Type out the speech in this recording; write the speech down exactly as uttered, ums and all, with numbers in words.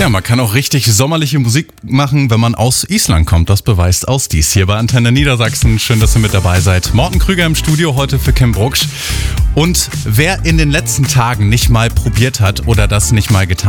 Ja, man kann auch richtig sommerliche Musik machen, wenn man aus Island kommt. Das beweist aus dies hier bei Antenne Niedersachsen. Schön, dass ihr mit dabei seid. Morten Krüger im Studio heute für Kim Brucksch. Und wer in den letzten Tagen nicht mal probiert hat oder das nicht mal getan